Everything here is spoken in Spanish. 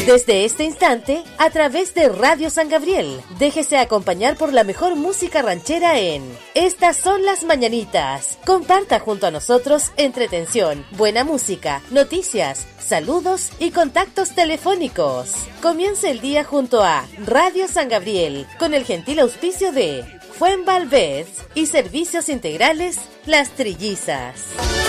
Desde este instante, a través de Radio San Gabriel, déjese acompañar por la mejor música ranchera en Estas son las mañanitas. Comparta junto a nosotros entretención, buena música, noticias, saludos y contactos telefónicos. Comience el día junto a Radio San Gabriel, con el gentil auspicio de Fuenvalvez y Servicios Integrales Las Trillizas.